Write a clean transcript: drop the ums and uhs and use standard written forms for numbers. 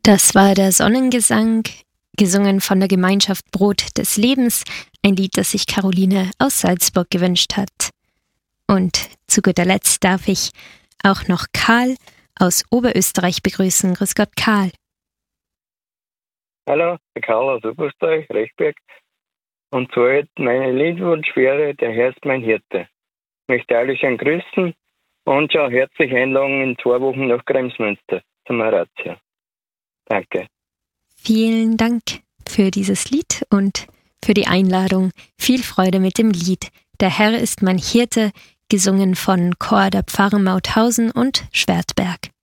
Das war der Sonnengesang, gesungen von der Gemeinschaft Brot des Lebens, ein Lied, das sich Caroline aus Salzburg gewünscht hat. Und zu guter Letzt darf ich auch noch Karl aus Oberösterreich begrüßen. Grüß Gott, Karl. Hallo, der Karl aus Oberösterreich, Rechberg. Und zwar meine Liedwunsch wäre, der Herr ist mein Hirte. Ich möchte alle schön grüßen und schon herzlich einladen in 2 Wochen nach Kremsmünster zum Razzia. Danke. Vielen Dank für dieses Lied und für die Einladung. Viel Freude mit dem Lied Der Herr ist mein Hirte, gesungen von Chor der Pfarren Mauthausen und Schwertberg.